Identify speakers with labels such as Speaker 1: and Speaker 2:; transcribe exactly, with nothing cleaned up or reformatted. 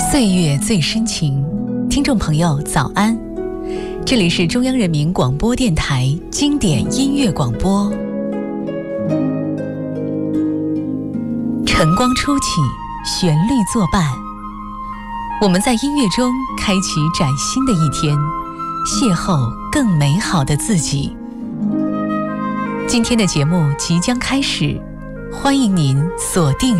Speaker 1: 岁月最深情，听众朋友早安，这里是中央人民广播电台经典音乐广播。晨光初起，旋律作伴，我们在音乐中开启崭新的一天，邂逅更美好的自己。今天的节目即将开始，欢迎您锁定